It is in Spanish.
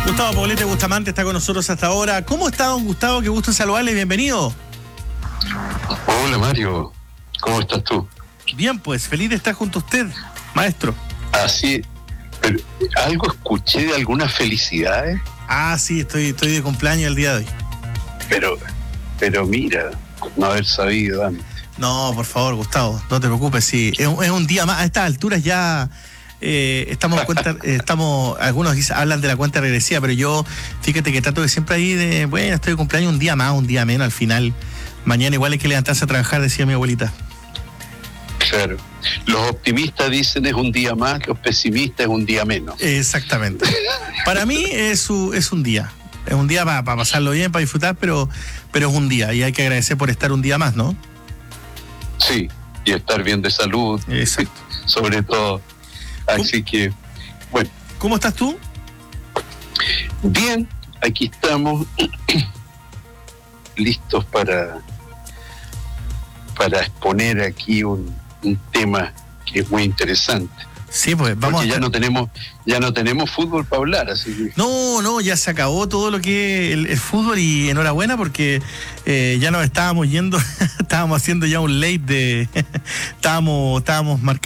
Gustavo Poblete Bustamante está con nosotros hasta ahora. ¿Cómo está, don Gustavo? Qué gusto en saludarle, bienvenido. Hola Mario, ¿cómo estás tú? Bien, pues, feliz de estar junto a usted, maestro. Así, pero algo escuché de algunas felicidades. Ah, sí, estoy de cumpleaños el día de hoy. Pero mira, no haber sabido antes. No, por favor, Gustavo, no te preocupes, sí, es un día más. A estas alturas ya estamos en cuenta, algunos hablan de la cuenta regresiva, pero yo, fíjate que trato de siempre ahí de, bueno, estoy de cumpleaños un día más, un día menos, al final, mañana igual hay que levantarse a trabajar, decía mi abuelita. Claro, los optimistas dicen es un día más, los pesimistas es un día menos. Exactamente. Para mí es un día. Es un día para pasarlo bien, para disfrutar, pero es un día y hay que agradecer por estar un día más, ¿no? Sí, y estar bien de salud. Exacto. Sobre todo. Así que, bueno. ¿Cómo estás tú? Bien, aquí estamos listos para exponer aquí un tema que es muy interesante. Sí, pues vamos. Porque ya no tenemos fútbol para hablar, así que... No, ya se acabó todo lo que es el fútbol y enhorabuena porque ya nos estábamos yendo, estábamos haciendo ya un late de... estábamos marcando